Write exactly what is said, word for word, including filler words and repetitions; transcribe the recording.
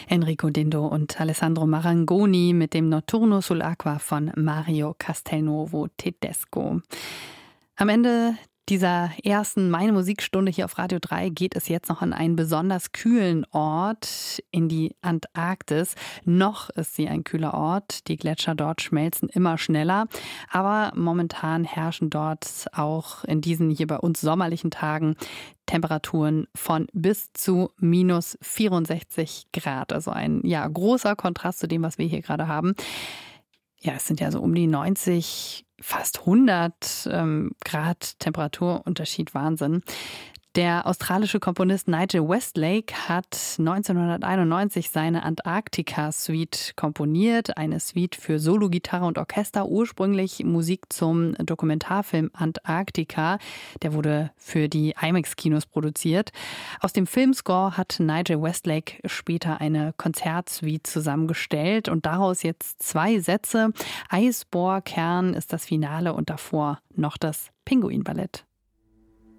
Enrico Dindo und Alessandro Marangoni mit dem Notturno sull'acqua von Mario Castelnuovo Tedesco. Am Ende dieser ersten Meine Musikstunde hier auf Radio drei geht es jetzt noch an einen besonders kühlen Ort, in die Antarktis. Noch ist sie ein kühler Ort. Die Gletscher dort schmelzen immer schneller. Aber momentan herrschen dort auch in diesen hier bei uns sommerlichen Tagen Temperaturen von bis zu minus vierundsechzig Grad. Also ein ja, großer Kontrast zu dem, was wir hier gerade haben. Ja, es sind ja so um die neunzig, fast hundert ähm, Grad Temperaturunterschied, Wahnsinn. Der australische Komponist Nigel Westlake hat neunzehnhunderteinundneunzig seine Antarktika-Suite komponiert. Eine Suite für Solo, Gitarre und Orchester. Ursprünglich Musik zum Dokumentarfilm Antarktika. Der wurde für die IMAX-Kinos produziert. Aus dem Filmscore hat Nigel Westlake später eine Konzertsuite zusammengestellt. Und daraus jetzt zwei Sätze. Eisbohrkern ist das Finale und davor noch das Pinguinballett.